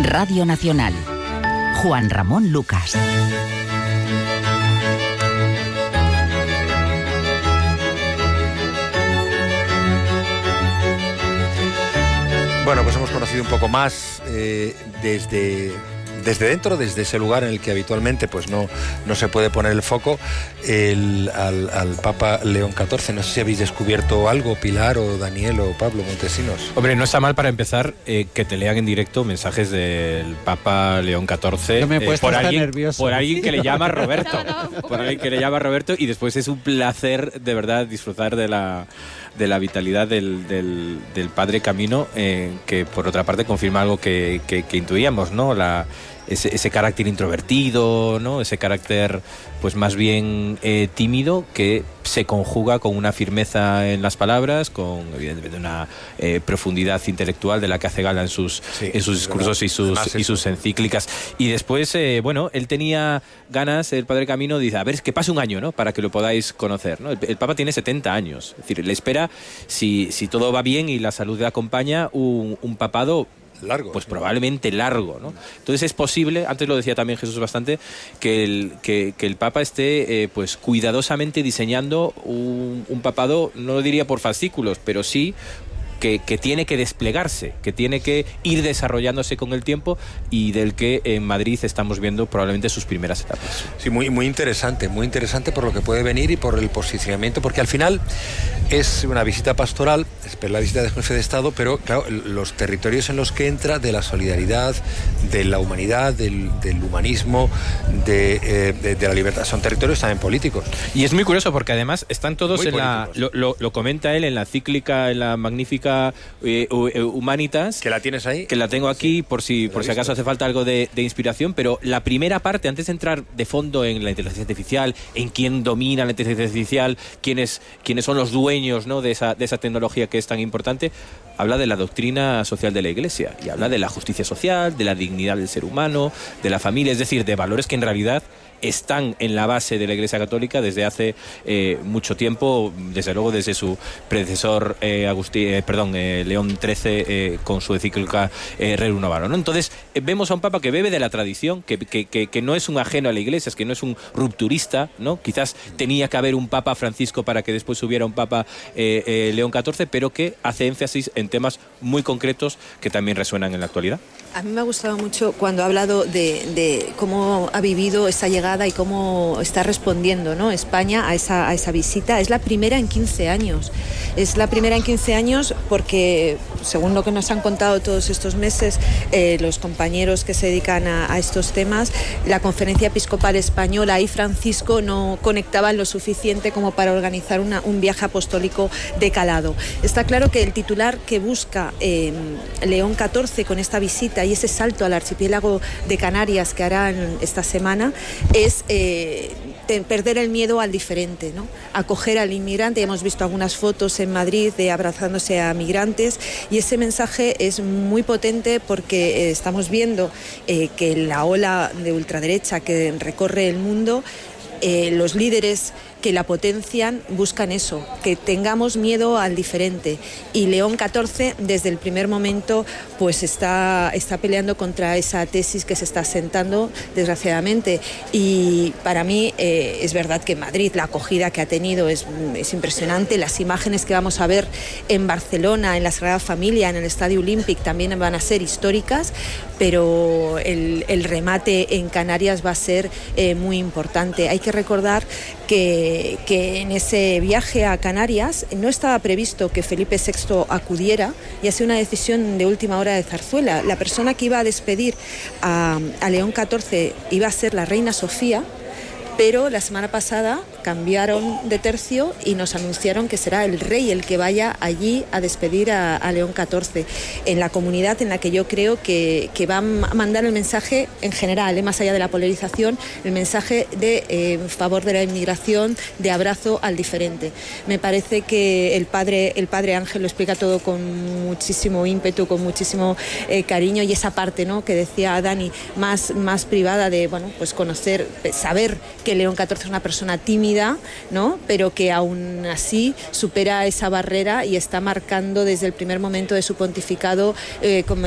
Radio Nacional. Juan Ramón Lucas. Bueno, pues hemos conocido un poco más desde dentro, desde ese lugar en el que habitualmente pues no se puede poner el foco, al Papa León XIV. No sé si habéis descubierto algo, Pilar o Daniel o Pablo Montesinos. Hombre, no está mal para empezar que te lean en directo mensajes del Papa León XIV. No me he puesto por tan alguien, nervioso. por alguien que le llama Roberto. Por alguien que le llama Roberto, y después es un placer de verdad disfrutar de la vitalidad del Padre Camino, que por otra parte confirma algo que intuíamos, ¿no? Ese carácter introvertido, ¿no? Ese carácter pues más bien tímido, que se conjuga con una firmeza en las palabras, con evidentemente una profundidad intelectual de la que hace gala en sus discursos y sus encíclicas. Y después, él tenía ganas, el Padre Camino dice, a ver, que pase un año, ¿no?, para que lo podáis conocer, ¿no? El Papa tiene 70 años, es decir, le espera, si todo va bien y la salud le acompaña, un papado largo, pues probablemente largo, ¿no? Entonces es posible, antes lo decía también Jesús bastante, que el Papa esté pues cuidadosamente diseñando un papado, no lo diría por fascículos, pero sí que tiene que desplegarse, que tiene que ir desarrollándose con el tiempo, y del que en Madrid estamos viendo probablemente sus primeras etapas. Sí, muy interesante por lo que puede venir y por el posicionamiento, porque al final es una visita pastoral, es la visita del jefe de Estado, pero claro, los territorios en los que entra, de la solidaridad, de la humanidad, del humanismo, de la libertad, son territorios también políticos. Y es muy curioso porque además están todos muy en lo comenta él en la cíclica, en la magnífica Humanitas, que la tienes ahí, que la tengo aquí, sí, por si acaso hace falta algo de inspiración. Pero la primera parte, antes de entrar de fondo en la inteligencia artificial, en quién domina la inteligencia artificial, quiénes son los dueños, ¿no?, de esa tecnología que es tan importante, habla de la doctrina social de la Iglesia, y habla de la justicia social, de la dignidad del ser humano, de la familia, es decir, de valores que en realidad están en la base de la Iglesia Católica desde hace mucho tiempo, desde luego desde su predecesor León XIII, con su encíclica Rerum Novarum, ¿no? Entonces vemos a un Papa que bebe de la tradición, que no es un ajeno a la Iglesia, es que no es un rupturista, ¿no? Quizás tenía que haber un Papa Francisco para que después hubiera un Papa León XIV, pero que hace énfasis en temas muy concretos que también resuenan en la actualidad. A mí me ha gustado mucho cuando ha hablado de cómo ha vivido esa llegada y cómo está respondiendo, ¿no?, España a esa visita. Es la primera en 15 años. Es la primera en 15 años porque, según lo que nos han contado todos estos meses los compañeros que se dedican a estos temas, la Conferencia Episcopal Española y Francisco no conectaban lo suficiente como para organizar un viaje apostólico de calado. Está claro que el titular que busca León XIV con esta visita y ese salto al archipiélago de Canarias que harán esta semana es perder el miedo al diferente, ¿no?, acoger al inmigrante. Hemos visto algunas fotos en Madrid de abrazándose a migrantes, y ese mensaje es muy potente porque estamos viendo que la ola de ultraderecha que recorre el mundo, los líderes que la potencian buscan eso, que tengamos miedo al diferente, y León XIV desde el primer momento pues está peleando contra esa tesis que se está asentando, desgraciadamente. Y para mí es verdad que Madrid, la acogida que ha tenido es impresionante. Las imágenes que vamos a ver en Barcelona, en la Sagrada Familia, en el Estadio Olímpic, también van a ser históricas, pero el remate en Canarias va a ser muy importante. Hay que recordar que en ese viaje a Canarias no estaba previsto que Felipe VI acudiera, y ha sido una decisión de última hora de Zarzuela. La persona que iba a despedir a León XIV iba a ser la reina Sofía, pero la semana pasada cambiaron de tercio y nos anunciaron que será el rey el que vaya allí a despedir a León XIV, en la comunidad en la que yo creo que va a mandar el mensaje en general, más allá de la polarización, el mensaje de favor de la inmigración, de abrazo al diferente. Me parece que el padre Ángel lo explica todo con muchísimo ímpetu, con muchísimo cariño, y esa parte, ¿no?, que decía Dani, más privada, de pues conocer, saber que León XIV es una persona tímida, ¿no?, pero que aún así supera esa barrera y está marcando desde el primer momento de su pontificado